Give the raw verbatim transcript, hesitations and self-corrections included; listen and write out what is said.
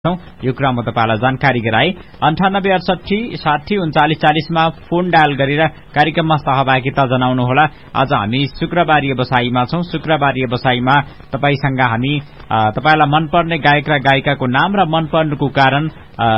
यो क्रम म तपाईलाई जानकारी गराए। अन्ठानब्बे अडसठी साठी उन्चालिस चालिसमा फोन डायल गरेर कार्यक्रममा सहभागिता जनाउनुहोला। आज हामी शुक्रबार व्यवसायीमा छौं। शुक्रबार व्यवसायीमा तपाईसँग हामी तपाईलाई मनपर्ने गायक र गायिकाको नाम र मनपर्नुको कारण